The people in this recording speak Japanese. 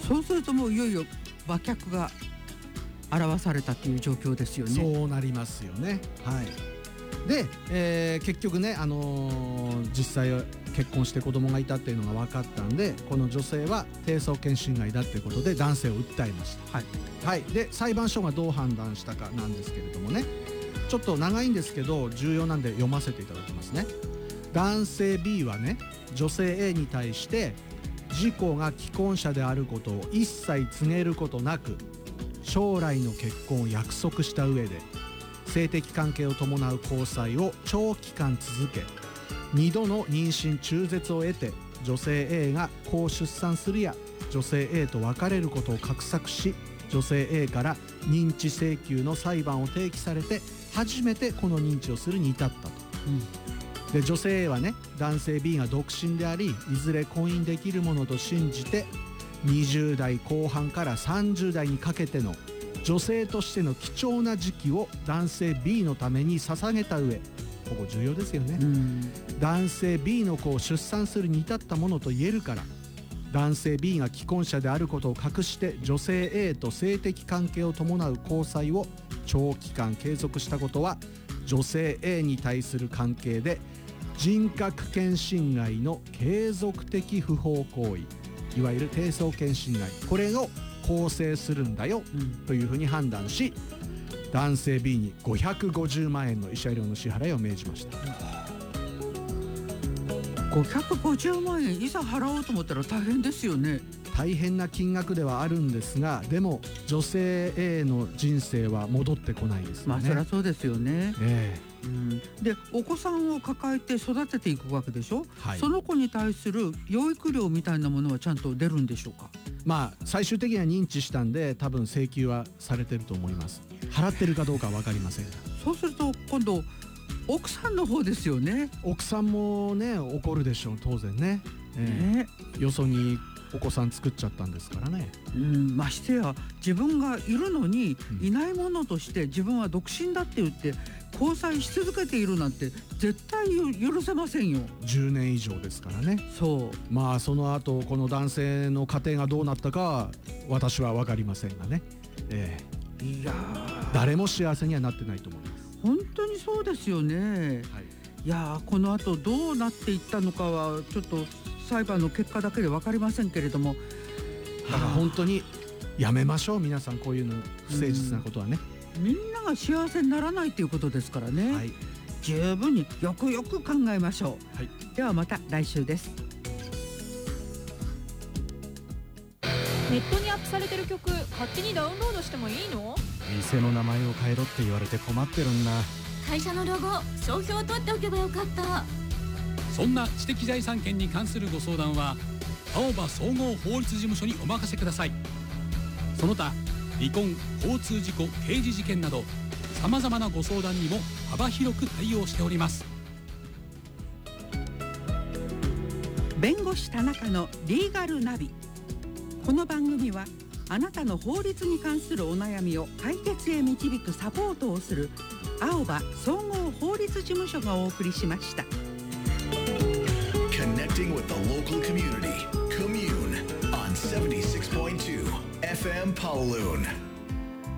そうするともういよいよ馬脚が表されたという状況ですよね。 そうなりますよね。はい。で、結局ね、実際結婚して子供がいたっていうのが分かったんで、この女性は低層圏侵害だっていうことで男性を訴えました。 はい、 はい、で裁判所がどう判断したかなんですけれどもね、ちょっと長いんですけど重要なんで読ませていただきますね。男性 B はね、女性 A に対して自己が既婚者であることを一切告げることなく、将来の結婚を約束した上で性的関係を伴う交際を長期間続け、2度の妊娠中絶を得て女性 A が子を出産するや女性 A と別れることを画策し、女性 A から認知請求の裁判を提起されて初めてこの認知をするに至ったと。で女性 A はね、男性 B が独身でありいずれ婚姻できるものと信じて20代後半から30代にかけての女性としての貴重な時期を男性 B のために捧げた上、ここ重要ですよね、男性 B の子を出産するに至ったものと言えるから、男性 B が既婚者であることを隠して女性 A と性的関係を伴う交際を長期間継続したことは女性 A に対する関係で人格権侵害の継続的不法行為、いわゆる低層権侵害、これを構成するんだよ、というふうに判断し、男性 B に550万円の慰謝料の支払いを命じました。 550万円いざ払おうと思ったら大変ですよね。 大変な金額ではあるんですが、でも女性 A の人生は戻ってこないですよね。 そりゃそうですよね。でお子さんを抱えて育てていくわけでしょ、はい、その子に対する養育料みたいなものはちゃんと出るんでしょうか。 最終的には認知したんで多分請求はされてると思います。払ってるかどうかは分かりませんが、 そうすると今度奥さんの方ですよね。 奥さんもね怒るでしょう、当然ね。よそにお子さん作っちゃったんですからね。 ましてや自分がいるのにいないものとして自分は独身だって言って交際し続けているなんて絶対許せませんよ。 10年以上ですからね。 そう、 その後この男性の家庭がどうなったかは私は分かりませんがね、 いや誰も幸せにはなってないと思います。 本当にそうですよね、いやこの後どうなっていったのかはちょっと裁判の結果だけで分かりませんけれども、 だから本当にやめましょう、皆さん、こういうの不誠実なことはね。 みんなが幸せにならないということですからね、十分によくよく考えましょう、ではまた来週です。 ネットにアップされてる曲勝手にダウンロードしてもいいの？ 店の名前を変えろって言われて困ってるんだ。 会社のロゴ商標を取っておけばよかった。 そんな知的財産権に関するご相談は青葉総合法律事務所にお任せください。その他離婚、交通事故、刑事事件などさまざまなご相談にも幅広く対応しております。 弁護士田中のリーガルナビ。この番組はあなたの法律に関するお悩みを解決へ導くサポートをする青葉総合法律事務所がお送りしました。 Connecting with the local community. Commune on 76.2 FM Pawaloon.